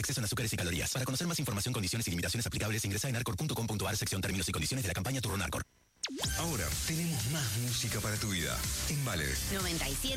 exceso en azúcares y calorías. Para conocer más información, condiciones y limitaciones aplicables, ingresa en arcor.com.ar, sección términos y condiciones de la campaña Turno Arcor. Ahora tenemos más música para tu vida. En Vale 97.